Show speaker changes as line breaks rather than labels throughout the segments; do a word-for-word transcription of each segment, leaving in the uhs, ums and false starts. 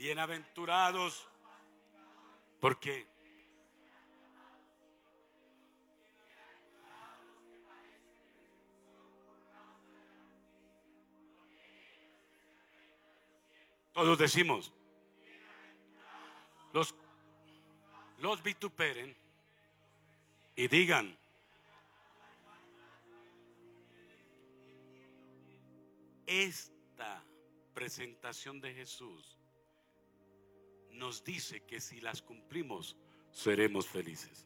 Bienaventurados, porque todos decimos, los, los vituperen y digan, esta presentación de Jesús nos dice que si las cumplimos seremos felices,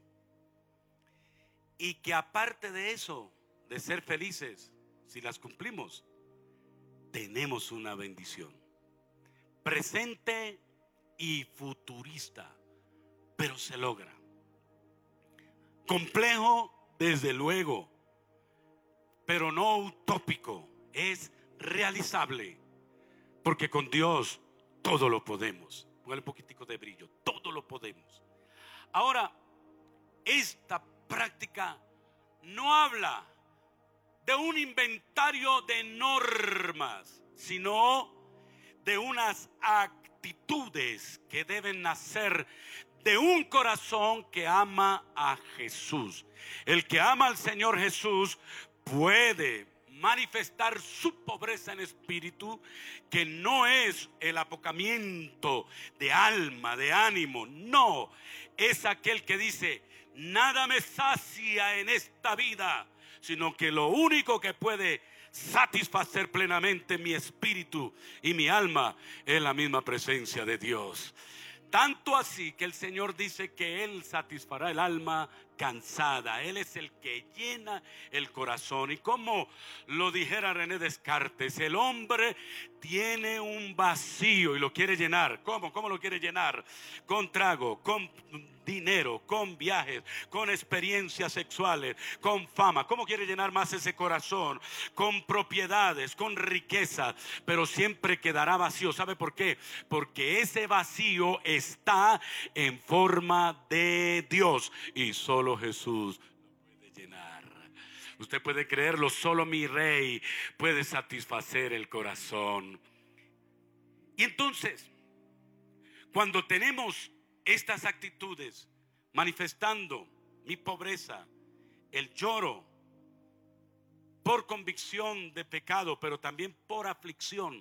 y que aparte de eso, de ser felices, si las cumplimos, tenemos una bendición presente y futurista, pero se logra. Complejo, desde luego, pero no utópico. Es realizable, porque con Dios todo lo podemos. Póngale un poquitico de brillo. Todo lo podemos. Ahora, esta práctica no habla de un inventario de normas, sino de unas actitudes que deben nacer de un corazón que ama a Jesús. El que ama al Señor Jesús puede manifestar su pobreza en espíritu, que no es el apocamiento de alma, de ánimo. No, es aquel que dice: nada me sacia en esta vida, sino que lo único que puede satisfacer plenamente mi espíritu y mi alma es la misma presencia de Dios. Tanto así que el Señor dice que Él satisfará el alma cansada. Él es el que llena el corazón. Y como lo dijera René Descartes, el hombre tiene un vacío y lo quiere llenar. ¿Cómo? ¿Cómo lo quiere llenar? Con trago, con dinero, con viajes, con experiencias sexuales, con fama. ¿Cómo quiere llenar más ese corazón? Con propiedades, con riquezas, pero siempre quedará vacío. ¿Sabe por qué? Porque ese vacío está en forma de Dios y solo Jesús lo puede llenar. Usted puede creerlo, solo mi Rey puede satisfacer el corazón. Y entonces, cuando tenemos estas actitudes manifestando mi pobreza, el lloro por convicción de pecado, pero también por aflicción,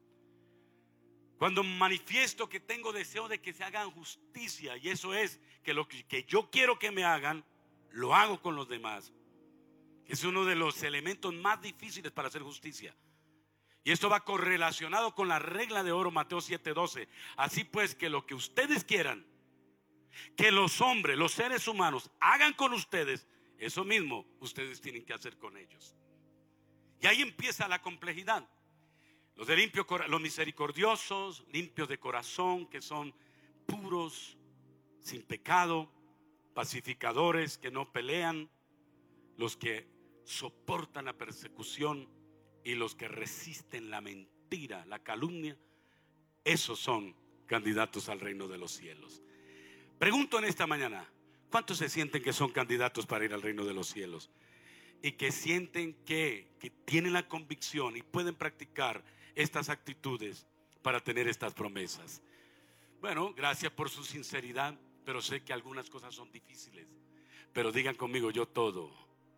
cuando manifiesto que tengo deseo de que se hagan justicia, y eso es que lo que yo quiero que me hagan, lo hago con los demás. Es uno de los elementos más difíciles para hacer justicia. Y esto va correlacionado con la regla de oro, Mateo siete doce. Así pues, que lo que ustedes quieran que los hombres, los seres humanos hagan con ustedes, eso mismo ustedes tienen que hacer con ellos. Y ahí empieza la complejidad. Los de limpio, los misericordiosos, limpios de corazón, que son puros, sin pecado, pacificadores, que no pelean, los que soportan la persecución y los que resisten la mentira, la calumnia, esos son candidatos al reino de los cielos. Pregunto en esta mañana, ¿cuántos se sienten que son candidatos para ir al reino de los cielos? Y que sienten que, que tienen la convicción y pueden practicar estas actitudes para tener estas promesas. Bueno, gracias por su sinceridad, pero sé que algunas cosas son difíciles. Pero digan conmigo: yo todo,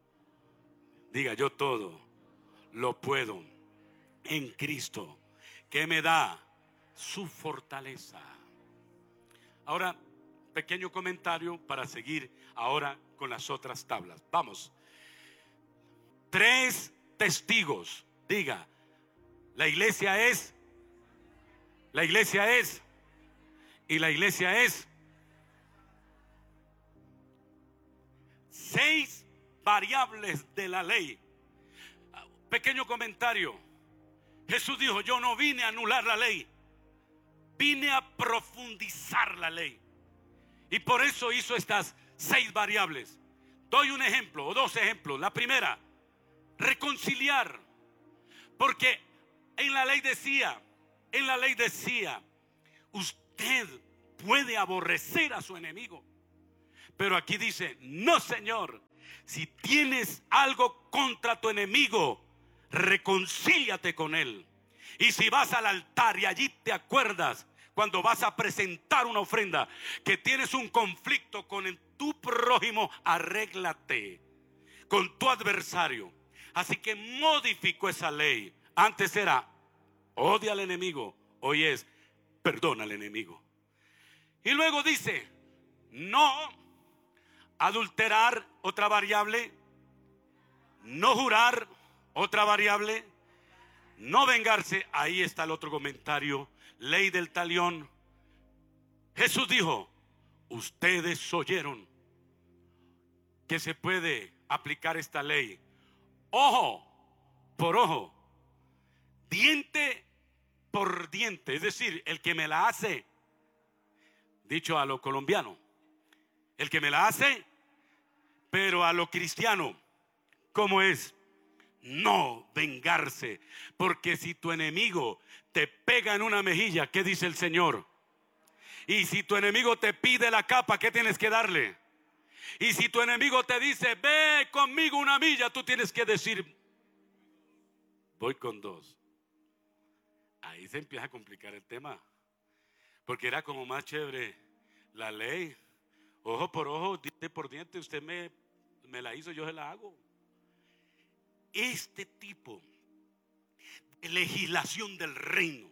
diga yo todo lo puedo en Cristo, que me da su fortaleza. Ahora, pequeño comentario para seguir ahora con las otras tablas. Vamos. Tres testigos. Diga, la iglesia es, la iglesia es, y la iglesia es. Seis variables de la ley. Pequeño comentario. Jesús dijo: yo no vine a anular la ley, vine a profundizar la ley. Y por eso hizo estas seis variables. Doy un ejemplo o dos ejemplos. La primera, reconciliar. Porque en la ley decía, en la ley decía, usted puede aborrecer a su enemigo. Pero aquí dice: no, Señor, si tienes algo contra tu enemigo, reconcíliate con él. Y si vas al altar y allí te acuerdas cuando vas a presentar una ofrenda, que tienes un conflicto con el- tu prójimo, arréglate con tu adversario. Así que modificó esa ley. Antes era odia al enemigo, hoy es perdona al enemigo. Y luego dice no adulterar, otra variable. No jurar, otra variable. No vengarse, ahí está el otro comentario. Ley del talión. Jesús dijo, ustedes oyeron que se puede aplicar esta ley. Ojo por ojo, diente por diente. Es decir, el que me la hace, dicho a lo colombiano, el que me la hace, pero a lo cristiano, ¿cómo es? No vengarse. Porque si tu enemigo te pega en una mejilla, ¿qué dice el Señor? Y si tu enemigo te pide la capa, ¿qué tienes que darle? Y si tu enemigo te dice, ve conmigo una milla, tú tienes que decir, voy con dos. Ahí se empieza a complicar el tema. Porque era como más chévere la ley. Ojo por ojo, diente por diente. Usted me, me la hizo, yo se la hago. Este tipo de legislación del reino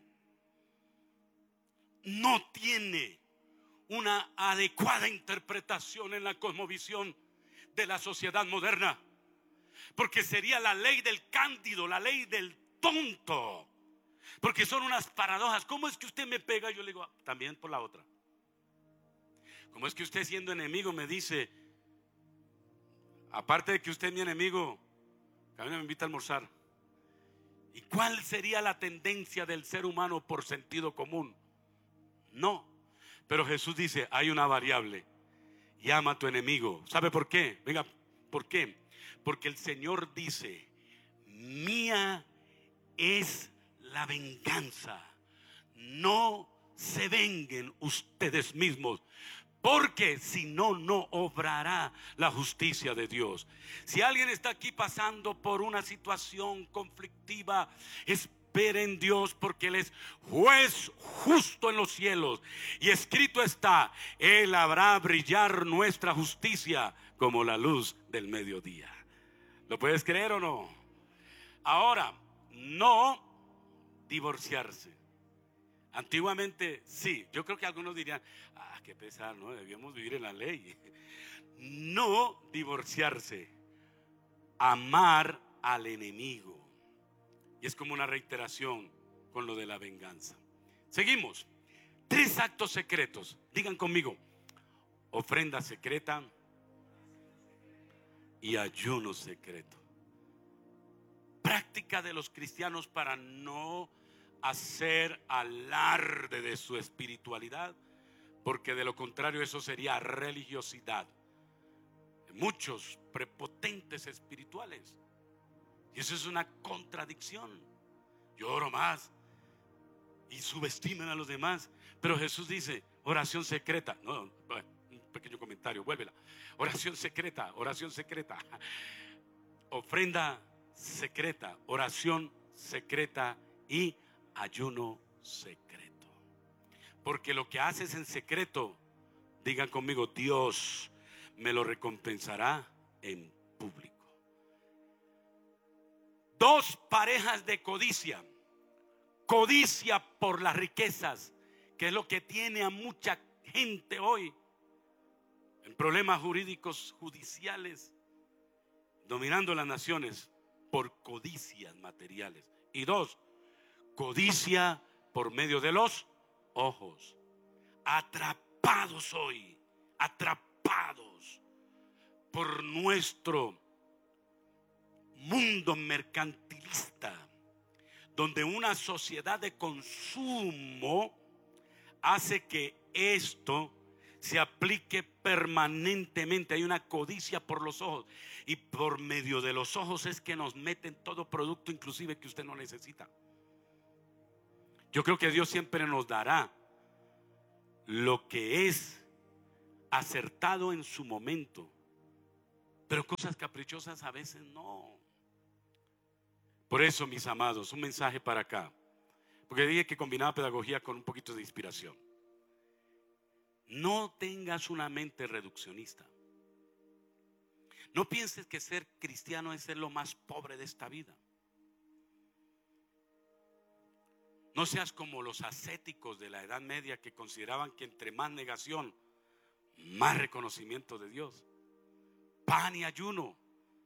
no tiene una adecuada interpretación en la cosmovisión de la sociedad moderna, porque sería la ley del cándido, la ley del tonto, porque son unas paradojas. ¿Cómo es que usted me pega? Yo le digo, también por la otra. ¿Cómo es que usted, siendo enemigo, me dice, aparte de que usted es mi enemigo, a mí me invita a almorzar? ¿Y cuál sería la tendencia del ser humano por sentido común? No. Pero Jesús dice, hay una variable. Llama a tu enemigo. ¿Sabe por qué? Venga, ¿por qué? Porque el Señor dice, mía es la venganza. No se venguen ustedes mismos, porque si no, no obrará la justicia de Dios. Si alguien está aquí pasando por una situación conflictiva, espera en Dios, porque Él es juez justo en los cielos. Y escrito está, Él hará brillar nuestra justicia como la luz del mediodía. ¿Lo puedes creer o no? Ahora, no divorciarse. Antiguamente sí, yo creo que algunos dirían, ah, qué pesar, ¿no? Debíamos vivir en la ley. No divorciarse, amar al enemigo. Y es como una reiteración con lo de la venganza. Seguimos. Tres actos secretos. Digan conmigo, ofrenda secreta y ayuno secreto. Práctica de los cristianos para no hacer alarde de su espiritualidad, porque de lo contrario eso sería religiosidad. Muchos prepotentes espirituales, y eso es una contradicción. Yo oro más y subestiman a los demás, pero Jesús dice oración secreta. No, un pequeño comentario, vuélvela. Oración secreta, oración secreta, ofrenda secreta, oración secreta y ayuno secreto. Porque lo que haces en secreto, digan conmigo, Dios me lo recompensará en público. Dos parejas de codicia. Codicia por las riquezas, que es lo que tiene a mucha gente hoy en problemas jurídicos, judiciales, dominando las naciones por codicias materiales. Y dos, codicia por medio de los ojos. Atrapados hoy, atrapados por nuestro mundo mercantilista, donde una sociedad de consumo hace que esto se aplique permanentemente. Hay una codicia por los ojos, y por medio de los ojos es que nos meten todo producto, inclusive que usted no necesita. Yo creo que Dios siempre nos dará lo que es acertado en su momento, pero cosas caprichosas a veces no. Por eso, mis amados, un mensaje para acá, Porque dije que combinaba pedagogía con un poquito de inspiración. No tengas una mente reduccionista. No pienses que ser cristiano es ser lo más pobre de esta vida. No seas como los ascéticos de la Edad Media, que consideraban que entre más negación, más reconocimiento de Dios. Pan y ayuno.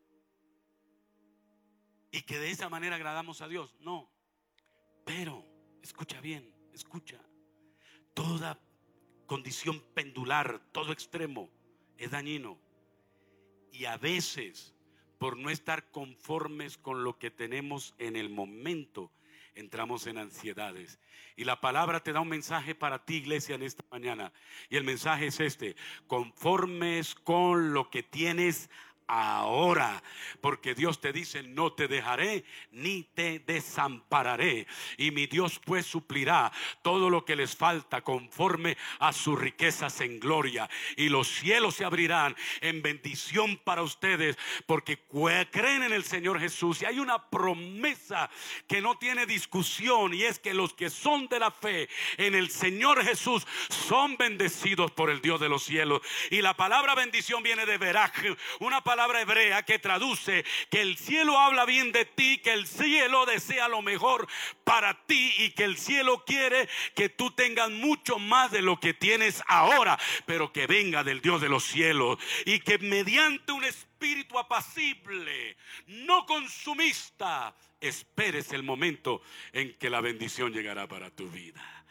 Y que de esa manera agradamos a Dios. No. Pero, escucha bien, escucha. Toda condición pendular, todo extremo es dañino. Y a veces, por no estar conformes con lo que tenemos en el momento, entramos en ansiedades. Y la palabra te da un mensaje para ti, iglesia, en esta mañana. Y el mensaje es este: conformes con lo que tienes ahora, porque Dios te dice: no te dejaré ni te desampararé, y mi Dios pues suplirá todo lo que les falta conforme a sus riquezas en gloria. Y los cielos se abrirán en bendición para ustedes, porque creen en el Señor Jesús. Y hay una promesa que no tiene discusión, y es que los que son de la fe en el Señor Jesús son bendecidos por el Dios de los cielos. Y la palabra bendición viene de veraj, una palabra palabra hebrea que traduce que el cielo habla bien de ti, que el cielo desea lo mejor para ti y que el cielo quiere que tú tengas mucho más de lo que tienes ahora, pero que venga del Dios de los cielos, y que mediante un espíritu apacible, no consumista, esperes el momento en que la bendición llegará para tu vida.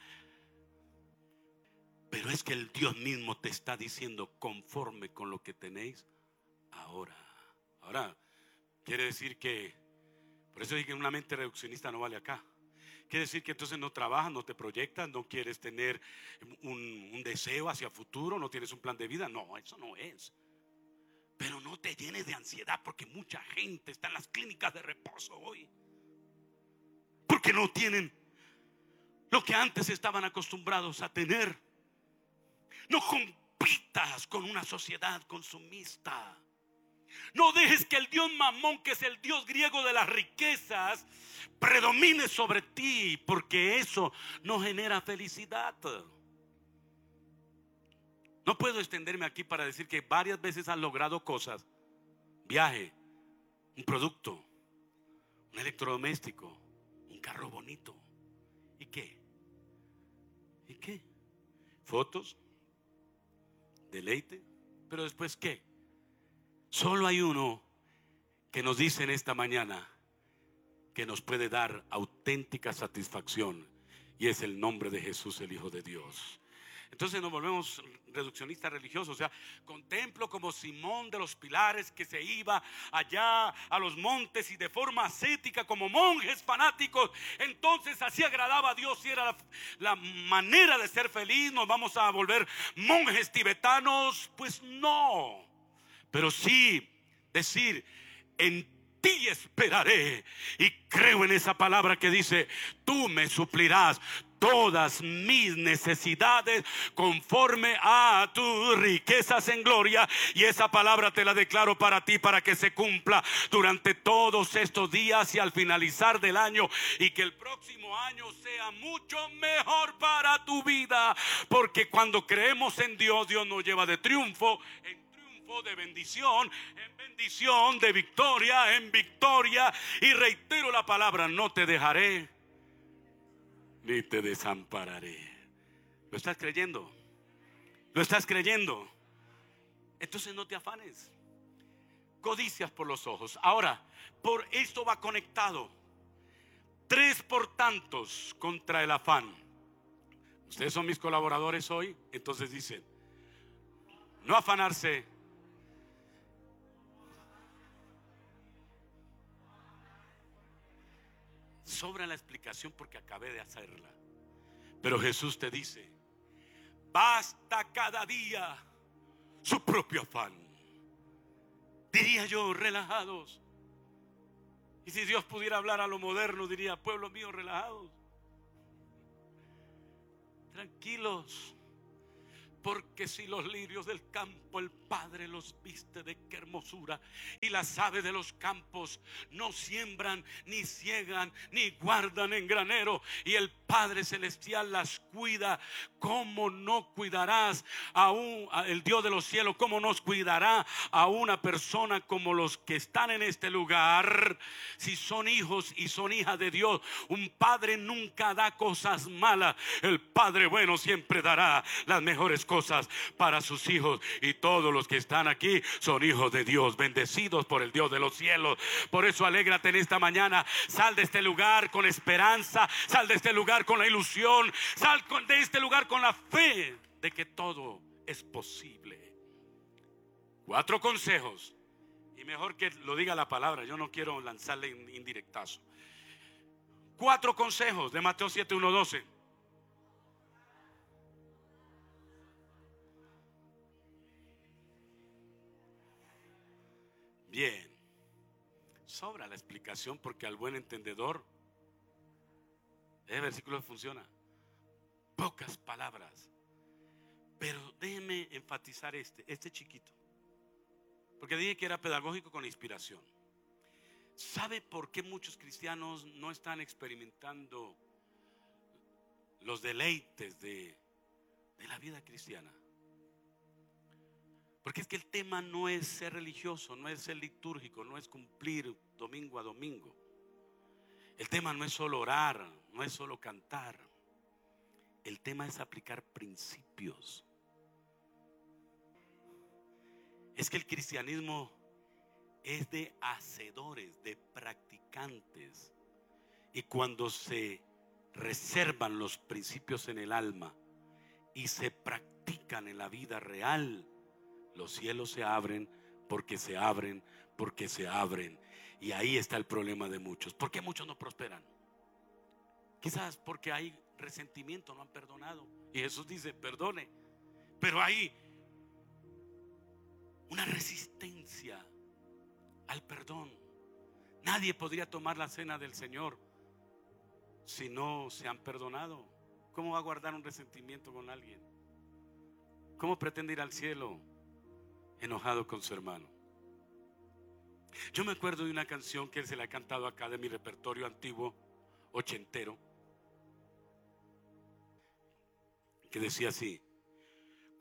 Pero es que el Dios mismo te está diciendo: conforme con lo que tenéis ahora. Ahora, quiere decir que, por eso dije que una mente reduccionista no vale acá. Quiere decir que entonces no trabajas, no te proyectas, no quieres tener un, un deseo hacia futuro, no tienes un plan de vida. No, eso no es. Pero no te llenes de ansiedad, porque mucha gente está en las clínicas de reposo hoy, porque no tienen lo que antes estaban acostumbrados a tener. No compitas con una sociedad consumista. No dejes que el Dios Mamón, que es el Dios griego de las riquezas, predomine sobre ti, porque eso no genera felicidad. No puedo extenderme aquí para decir que varias veces has logrado cosas: viaje, un producto, un electrodoméstico, un carro bonito. ¿Y qué? ¿Y qué? Fotos, deleite, pero después ¿qué? Solo hay uno que nos dice en esta mañana que nos puede dar auténtica satisfacción, y es el nombre de Jesús, el Hijo de Dios. Entonces nos volvemos reduccionistas religiosos. O sea, contemplo como Simón de los Pilares, que se iba allá a los montes y de forma ascética, como monjes fanáticos, entonces así agradaba a Dios y era la, la manera de ser feliz. Nos vamos a volver monjes tibetanos. Pues no, pero sí decir: en ti esperaré, y creo en esa palabra que dice: tú me suplirás todas mis necesidades conforme a tus riquezas en gloria. Y esa palabra te la declaro para ti, para que se cumpla durante todos estos días y al finalizar del año, y que el próximo año sea mucho mejor para tu vida, porque cuando creemos en Dios, Dios nos lleva de triunfo en triunfo, de bendición en bendición, de victoria en victoria. Y reitero la palabra: no te dejaré ni te desampararé. ¿Lo estás creyendo? ¿Lo estás creyendo? Entonces no te afanes. Codicias por los ojos. Ahora, por esto va conectado: tres por tantos contra el afán. Ustedes son mis colaboradores hoy. Entonces dicen: no afanarse, sobra la explicación porque acabé de hacerla. Pero Jesús te dice: basta cada día su propio afán. Diría yo, relajados. Y si Dios pudiera hablar a lo moderno, diría: pueblo mío, relajados, tranquilos. Porque si los lirios del campo el Padre los viste, de qué hermosura, y las aves de los campos no siembran, ni ciegan, ni guardan en granero, y el Padre celestial las cuida, ¿cómo no cuidarás a un, a el Dios de los cielos? ¿Cómo nos cuidará a una persona como los que están en este lugar? Si son hijos y son hijas de Dios, un padre nunca da cosas malas. El Padre bueno siempre dará las mejores cosas para sus hijos, y todos los que están aquí son hijos de Dios, bendecidos por el Dios de los cielos. Por eso alégrate en esta mañana. Sal de este lugar con esperanza, sal de este lugar con la ilusión, sal de este lugar con la fe de que todo es posible. Cuatro consejos, y mejor que lo diga la palabra, yo no quiero lanzarle indirectazo. Cuatro consejos de Mateo siete, uno, doce. Bien, sobra la explicación, porque al buen entendedor ese versículo funciona. Pocas palabras, pero déjeme enfatizar este, este chiquito, porque dije que era pedagógico con inspiración. ¿Sabe por qué muchos cristianos no están experimentando los deleites de, de la vida cristiana? Porque es que el tema no es ser religioso, no es ser litúrgico, no es cumplir domingo a domingo. El tema no es solo orar, no es solo cantar. El tema es aplicar principios. Es que el cristianismo es de hacedores, de practicantes. Y cuando se reservan los principios en el alma y se practican en la vida real, los cielos se abren, porque se abren, porque se abren. Y ahí está el problema de muchos. ¿Por qué muchos no prosperan? Quizás porque hay resentimiento, no han perdonado. Y Jesús dice, perdone. Pero hay una resistencia al perdón. Nadie podría tomar la cena del Señor si no se han perdonado. ¿Cómo va a guardar un resentimiento con alguien? ¿Cómo pretende ir al cielo enojado con su hermano? Yo me acuerdo de una canción que se la he cantado acá, de mi repertorio antiguo ochentero, que decía así: